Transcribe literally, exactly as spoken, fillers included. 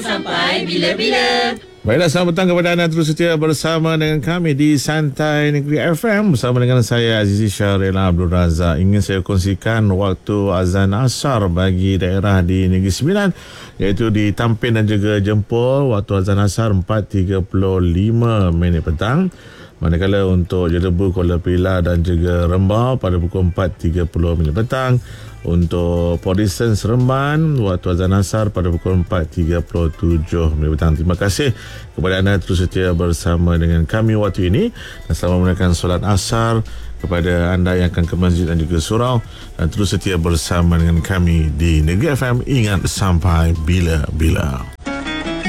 Sampai bila-bila. Baiklah, selamat petang kepada anda terus setia bersama dengan kami di Santai Negeri F M bersama dengan saya Azizi Syaril Abdul Razak. Ingin saya kongsikan waktu azan asar bagi daerah di Negeri Sembilan, iaitu di Tampin dan juga Jempol. Waktu azan asar empat tiga puluh lima minit petang. Manakala untuk Jelebu, Kuala Pilah dan juga Rembau pada pukul empat tiga puluh minit petang. Untuk Port Dickson Seremban, waktu azan asar pada pukul empat tiga puluh tujuh minit petang. Terima kasih kepada anda terus setia bersama dengan kami waktu ini, dan selamat menunaikan solat asar kepada anda yang akan ke masjid dan juga surau, dan terus setia bersama dengan kami di Negeri F M. Ingat, sampai bila-bila.